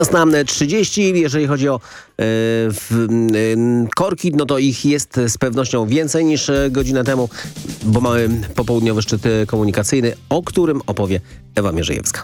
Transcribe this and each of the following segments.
16:30. Jeżeli chodzi o korki, no to ich jest z pewnością więcej niż godzinę temu, bo mamy popołudniowy szczyt komunikacyjny, o którym opowie Ewa Mierzejewska.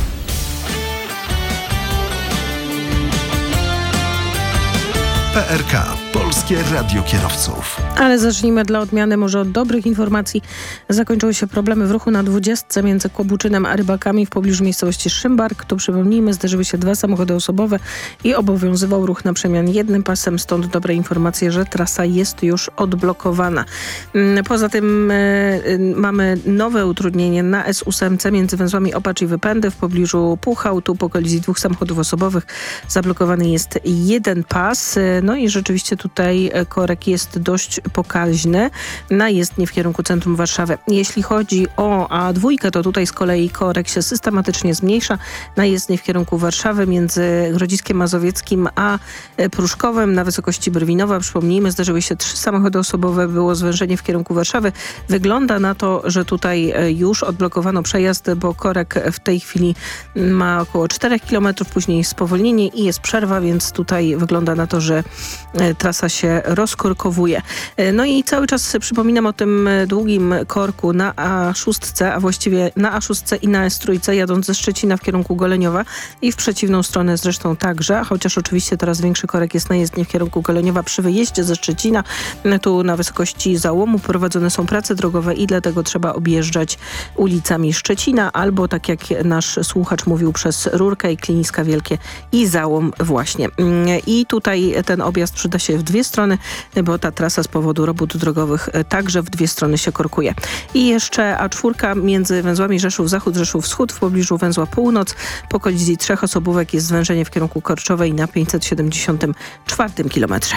PRK, Polskie Radio Kierowców. Ale zacznijmy dla odmiany może od dobrych informacji. Zakończyły się problemy w ruchu na 20 między Kłobuczynem a Rybakami w pobliżu miejscowości Szymbark. Tu przypomnijmy, zderzyły się 2 samochody osobowe i obowiązywał ruch na przemian jednym pasem. Stąd dobre informacje, że trasa jest już odblokowana. Poza tym mamy nowe utrudnienie na S8 między węzłami Opacz i Wypędy w pobliżu Puchał. Tu po kolizji 2 samochodów osobowych zablokowany jest jeden pas. No i rzeczywiście tutaj korek jest dość pokaźny na jezdni w kierunku centrum Warszawy. Jeśli chodzi o A2, to tutaj z kolei korek się systematycznie zmniejsza na jezdni w kierunku Warszawy między Grodziskiem Mazowieckim a Pruszkowem na wysokości Brwinowa. Przypomnijmy, zdarzyły się 3 samochody osobowe, było zwężenie w kierunku Warszawy. Wygląda na to, że tutaj już odblokowano przejazd, bo korek w tej chwili ma około 4 km, później spowolnienie i jest przerwa, więc tutaj wygląda na to, że trasa się rozkorkowuje. No i cały czas przypominam o tym długim korku na A6, a właściwie na A6 i na S3 jadąc ze Szczecina w kierunku Goleniowa i w przeciwną stronę zresztą także, chociaż oczywiście teraz większy korek jest na jezdni w kierunku Goleniowa przy wyjeździe ze Szczecina. Tu na wysokości Załomu prowadzone są prace drogowe i dlatego trzeba objeżdżać ulicami Szczecina albo tak jak nasz słuchacz mówił przez Rurkę i Kliniska Wielkie i Załom właśnie. I tutaj ten objazd przyda się w 2 strony, bo ta trasa z powodu robót drogowych także w 2 strony się korkuje. I jeszcze A4 między węzłami Rzeszów-Zachód, Rzeszów-Wschód w pobliżu węzła Północ. Po kolizji 3 osobówek jest zwężenie w kierunku Korczowej na 574 kilometrze.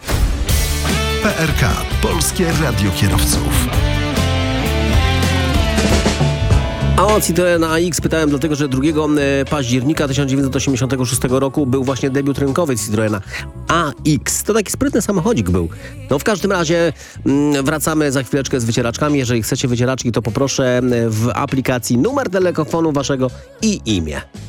PRK, Polskie Radio Kierowców. A o Citroen AX pytałem dlatego, że 2 października 1986 roku był właśnie debiut rynkowy Citroena AX. To taki sprytny samochodzik był. No w każdym razie wracamy za chwileczkę z wycieraczkami. Jeżeli chcecie wycieraczki, to poproszę w aplikacji numer telefonu waszego i imię.